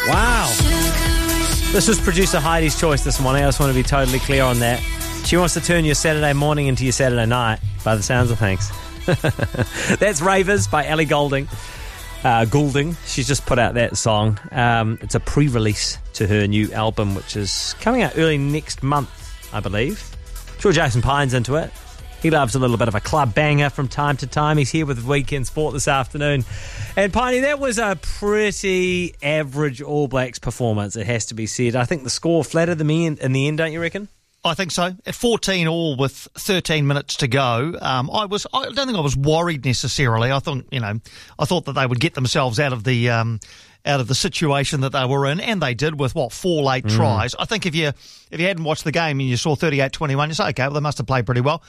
Wow. This was producer Heidi's choice this morning. I just want to be totally clear on that. She wants to turn your Saturday morning into your Saturday night, by the sounds of things. That's Ravers by Ellie Goulding. She's just put out that song. It's a pre-release to her new album, which is coming out early next month, I believe. I'm sure Jason Pine's into it. He loves a little bit of a club banger from time to time. He's here with Weekend Sport this afternoon. And Piney, that was a pretty average All Blacks performance, it has to be said. I think the score flattered them in the end, don't you reckon? I think so. At 14 all with 13 minutes to go, I don't think I was worried necessarily. I thought that they would get themselves out of the situation that they were in, and they did with 4 late tries. I think if you hadn't watched the game and you saw 38-21, you say, okay, well, they must have played pretty well.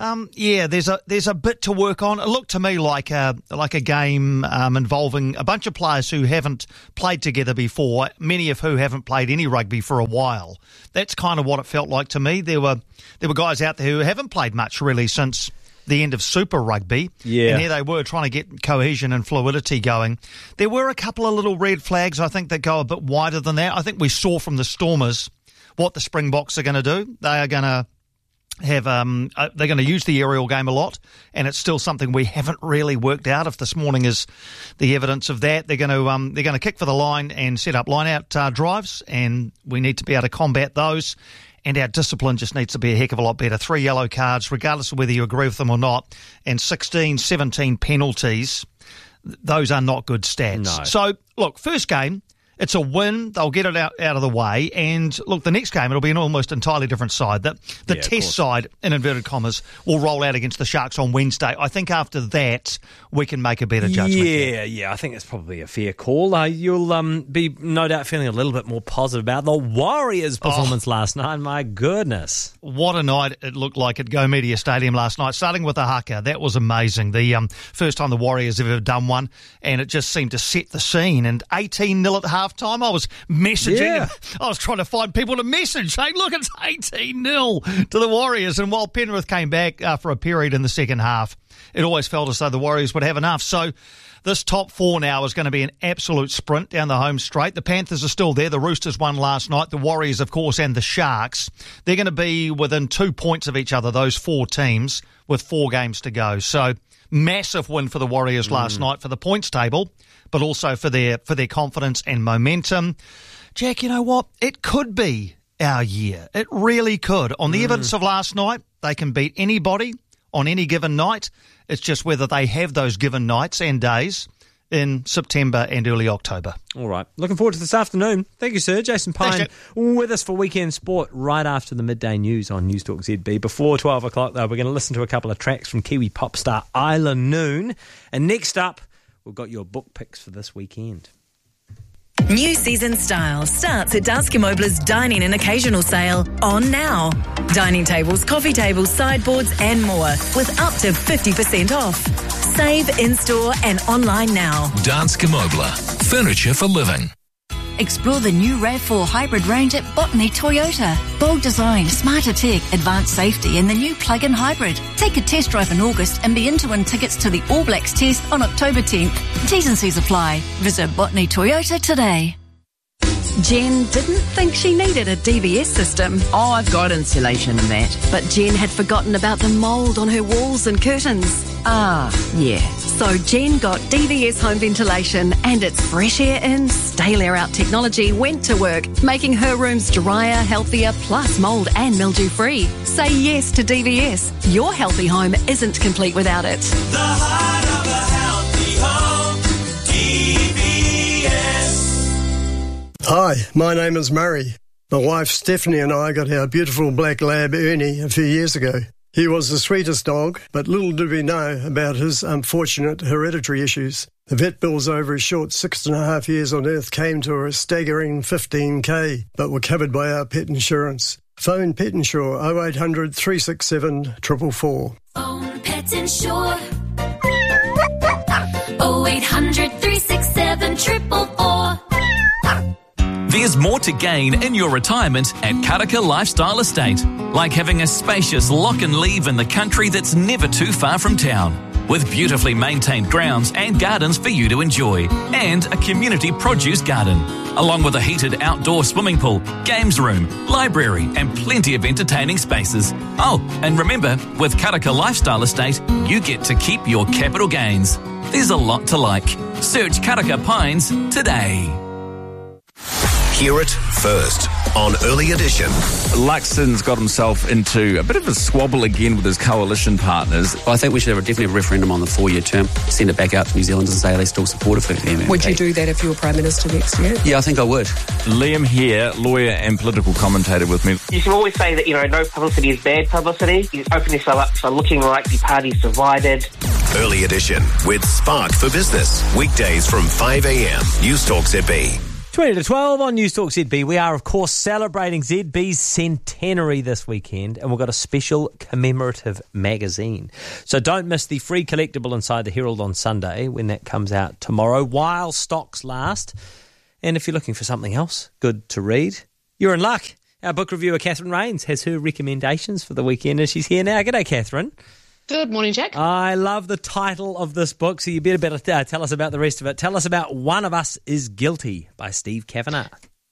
There's a bit to work on. It looked to me like a game involving a bunch of players who haven't played together before, many of who haven't played any rugby for a while. That's kind of what it felt like to me. There were guys out there who haven't played much really since the end of Super Rugby. Yeah. And here they were trying to get cohesion and fluidity going. There were a couple of little red flags, I think, that go a bit wider than that. I think we saw from the Stormers what the Springboks are going to do. They are going to have they're going to use the aerial game a lot, and it's still something we haven't really worked out. If this morning is the evidence of that, they're going to kick for the line and set up line-out drives, and we need to be able to combat those. And our discipline just needs to be a heck of a lot better. 3 yellow cards, regardless of whether you agree with them or not, and 16, 17 penalties. Those are not good stats. No. So, look, first game, it's a win. They'll get it out of the way. And, look, the next game, it'll be an almost entirely different side. The test side, in inverted commas, will roll out against the Sharks on Wednesday. I think after that, we can make a better judgment. Yeah, I think that's probably a fair call. You'll be no doubt feeling a little bit more positive about the Warriors' performance last night. My goodness. What a night it looked like at Go Media Stadium last night, starting with the haka. That was amazing. The first time the Warriors have ever done one, and it just seemed to set the scene. And 18-0 at halftime, I was messaging. Yeah. I was trying to find people to message. Hey, look, it's 18-0 to the Warriors. And while Penrith came back for a period in the second half, it always felt as though the Warriors would have enough. So this top 4 now is going to be an absolute sprint down the home straight. The Panthers are still there. The Roosters won last night. The Warriors, of course, and the Sharks. They're going to be within 2 points of each other, those 4 teams, with 4 games to go. So massive win for the Warriors last night for the points table, but also for their confidence and momentum. Jack, you know what? It could be our year. It really could. On the evidence of last night, they can beat anybody on any given night. It's just whether they have those given nights and days in September and early October. All right. Looking forward to this afternoon. Thank you, sir. Jason Pine with us for Weekend Sport right after the midday news on News Talk ZB. Before 12 o'clock, though, we're going to listen to a couple of tracks from Kiwi pop star Isla Noon. And next up, we've got your book picks for this weekend. New season style starts at Danske Møbler's Dining and Occasional Sale on now. Dining tables, coffee tables, sideboards and more with up to 50% off. Save in-store and online now. Danske Møbler. Furniture for living. Explore the new RAV4 hybrid range at Botany Toyota. Bold design, smarter tech, advanced safety and the new plug-in hybrid. Take a test drive in August and be in to win tickets to the All Blacks test on October 10th. T's and C's apply. Visit Botany Toyota today. Jen didn't think she needed a DVS system. Oh, I've got insulation and that. But Jen had forgotten about the mould on her walls and curtains. Ah, yeah. So Jen got DVS home ventilation, and its fresh air in, stale air out technology went to work, making her rooms drier, healthier, plus mould and mildew free. Say yes to DVS. Your healthy home isn't complete without it. The heart of a healthy home, DVS. Hi, my name is Murray. My wife Stephanie and I got our beautiful black lab Ernie a few years ago. He was the sweetest dog, but little did we know about his unfortunate hereditary issues. The vet bills over his short 6.5 years on Earth came to a staggering $15,000, but were covered by our pet insurance. Phone Pet Insure 0800 367 444. Phone Pet Insure 0800 367 444. There's more to gain in your retirement at Karaka Lifestyle Estate, like having a spacious lock and leave in the country that's never too far from town. with beautifully maintained grounds and gardens for you to enjoy, and a community produce garden, along with a heated outdoor swimming pool, games room, library and plenty of entertaining spaces. Oh, and remember, with Karaka Lifestyle Estate, you get to keep your capital gains. There's a lot to like. Search Karaka Pines today. Hear it first on Early Edition. Luxon's got himself into a bit of a squabble again with his coalition partners. I think we should have definitely a referendum on the 4-year term, send it back out to New Zealanders and say, are they still supportive of MMP? Would you do that if you were Prime Minister next year? Yeah, I think I would. Liam here, lawyer and political commentator with me. You should always say that, no publicity is bad publicity. You open yourself up for looking like the party's divided. Early Edition with Spark for Business. Weekdays from 5 a.m. News Talk ZB. 20 to 12 on News Talk ZB. We are, of course, celebrating ZB's centenary this weekend, and we've got a special commemorative magazine. So don't miss the free collectible inside the Herald on Sunday when that comes out tomorrow, while stocks last. And if you're looking for something else good to read, you're in luck. Our book reviewer, Catherine Rains, has her recommendations for the weekend, and she's here now. G'day, Catherine. Good morning, Jack. I love the title of this book, so you better tell us about the rest of it. Tell us about One of Us is Guilty by Steve Kavanagh.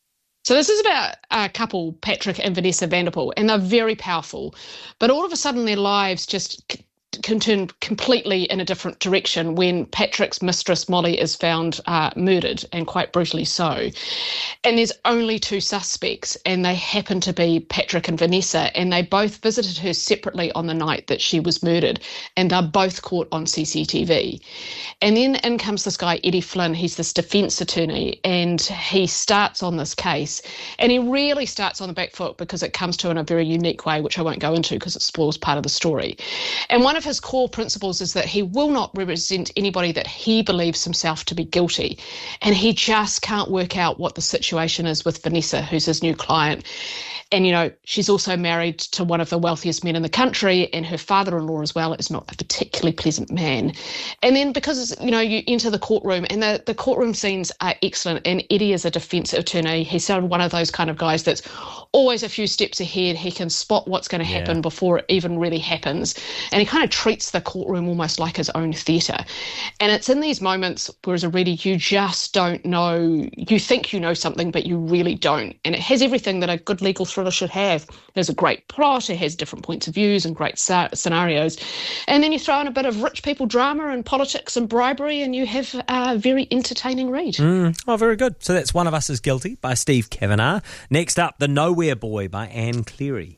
So this is about a couple, Patrick and Vanessa Vanderpool, and they're very powerful. But all of a sudden their lives just can turn completely in a different direction when Patrick's mistress, Molly, is found murdered, and quite brutally so. And there's only 2 suspects, and they happen to be Patrick and Vanessa, and they both visited her separately on the night that she was murdered, and they're both caught on CCTV. And then in comes this guy, Eddie Flynn. He's this defence attorney, and he starts on this case, and he really starts on the back foot because it comes to in a very unique way, which I won't go into because it spoils part of the story. And one of his core principles is that he will not represent anybody that he believes himself to be guilty. And he just can't work out what the situation is with Vanessa, who's his new client. And, she's also married to one of the wealthiest men in the country, and her father-in-law as well is not a particularly pleasant man. And then because, you enter the courtroom, and the courtroom scenes are excellent, and Eddie is a defence attorney. He's sort of one of those kind of guys that's always a few steps ahead. He can spot what's going to happen before it even really happens. And he kind of treats the courtroom almost like his own theatre. And it's in these moments where as a reader, you just don't know. You think you know something, but you really don't. And it has everything that a good legal thriller should have. There's a great plot, it has different points of views and great scenarios. And then you throw in a bit of rich people drama and politics and bribery, and you have a very entertaining read. Oh, very good. So that's One of Us is Guilty by Steve Kavanagh. Next up, The Nowhere Boy by Anne Cleary.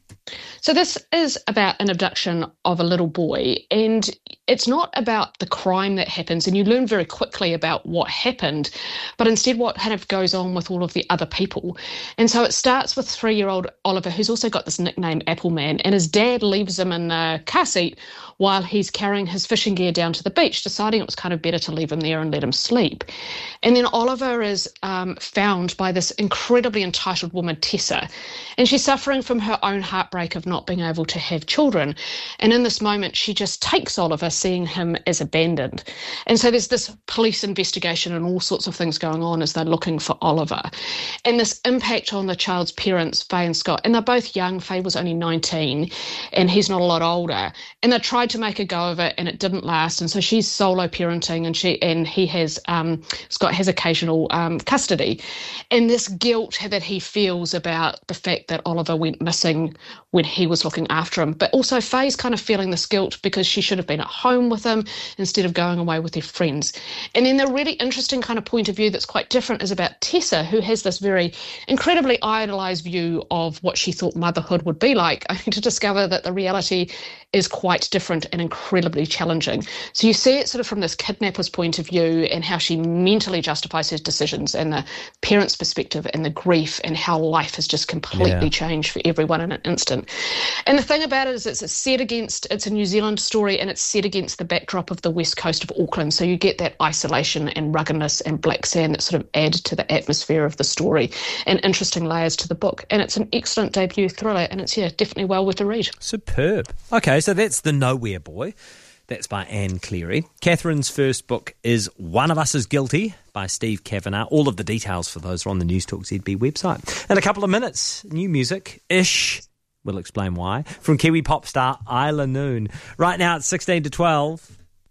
So this is about an abduction of a little boy, and it's not about the crime that happens, and you learn very quickly about what happened, but instead what kind of goes on with all of the other people. And so it starts with 3-year-old Oliver, who's also got this nickname Appleman, and his dad leaves him in the car seat while he's carrying his fishing gear down to the beach, deciding it was kind of better to leave him there and let him sleep. And then Oliver is found by this incredibly entitled woman, Tessa, and she's suffering from her own heartbreak of not being able to have children. And in this moment, she just takes Oliver, seeing him as abandoned. And so there's this police investigation and all sorts of things going on as they're looking for Oliver. And this impact on the child's parents, Faye and Scott, and they're both young. Faye was only 19 and he's not a lot older. And they tried to make a go of it and it didn't last. And so she's solo parenting, and he has, Scott has occasional custody. And this guilt that he feels about the fact that Oliver went missing when he was looking after him. But also Faye's kind of feeling this guilt because she should have been at home with him instead of going away with their friends. And then the really interesting kind of point of view that's quite different is about Tessa, who has this very incredibly idolised view of what she thought motherhood would be like, only to discover that the reality is quite different and incredibly challenging. So you see it sort of from this kidnapper's point of view and how she mentally justifies her decisions, and the parent's perspective and the grief and how life has just completely changed for everyone in an instant. And the thing about it is it's a New Zealand story, and it's set against the backdrop of the west coast of Auckland. So you get that isolation and ruggedness and black sand that sort of add to the atmosphere of the story and interesting layers to the book. And it's an excellent debut thriller, and it's definitely well worth a read. Superb. Okay, so that's The Nowhere Boy. That's by Anne Cleary. Catherine's first book is One of Us is Guilty by Steve Kavanagh. All of the details for those are on the News Talk ZB website. In a couple of minutes, new music-ish. We'll explain why. From Kiwi pop star Isla Noon. Right now it's 16 to 12.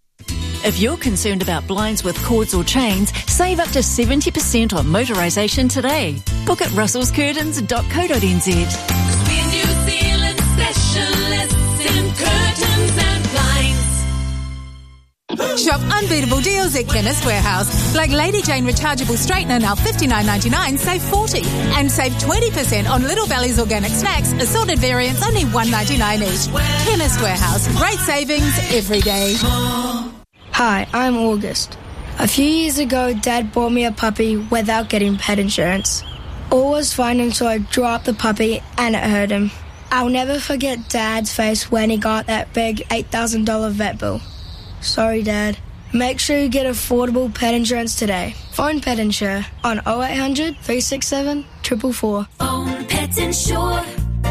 If you're concerned about blinds with cords or chains, save up to 70% on motorisation today. Book at russellscurtains.co.nz. We're New Zealand specialists in curtains and blinds. Shop unbeatable deals at Chemist Warehouse. Like Lady Jane rechargeable straightener now $59.99, save $40. And save 20% on Little Belly's organic snacks, assorted variants, only $1.99 each. Chemist Warehouse. Great savings every day. Hi, I'm August. A few years ago, Dad bought me a puppy without getting pet insurance. All was fine until I drew up the puppy and it hurt him. I'll never forget Dad's face when he got that big $8,000 vet bill. Sorry, Dad. Make sure you get affordable pet insurance today. Phone Pet Insure on 0800 367 444. Phone Pet Insure.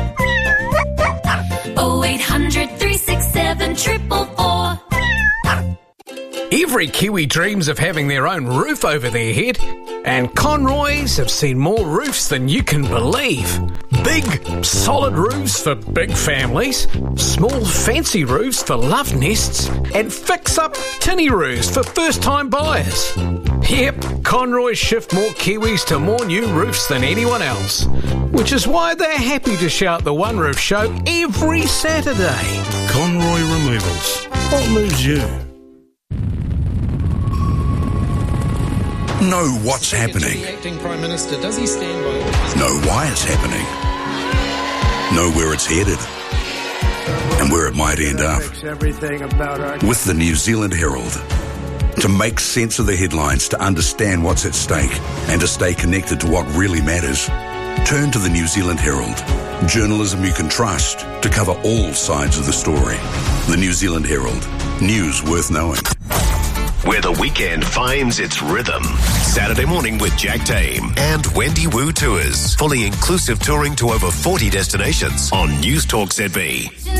0800 367 444. Every Kiwi dreams of having their own roof over their head, and Conroys have seen more roofs than you can believe. Big, solid roofs for big families, small, fancy roofs for love nests, and fix-up tinny roofs for first-time buyers. Yep, Conroys shift more Kiwis to more new roofs than anyone else, which is why they're happy to shout the One Roof Show every Saturday. Conroy Removals. What moves you? Know what's happening. Acting Prime Minister, does he stand by? Know why it's happening. Know where it's headed and where it might end up. With the New Zealand Herald. To make sense of the headlines, to understand what's at stake, and to stay connected to what really matters, turn to the New Zealand Herald. Journalism you can trust to cover all sides of the story. The New Zealand Herald. News worth knowing. Where the weekend finds its rhythm. Saturday morning with Jack Tame and Wendy Wu Tours. Fully inclusive touring to over 40 destinations on News Talk ZB.